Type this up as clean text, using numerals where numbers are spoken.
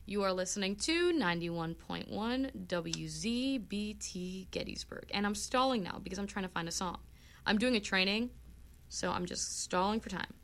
You are listening to 91.1 WZBT Gettysburg. And I'm stalling now because I'm trying to find a song. I'm doing a training, so I'm just stalling for time.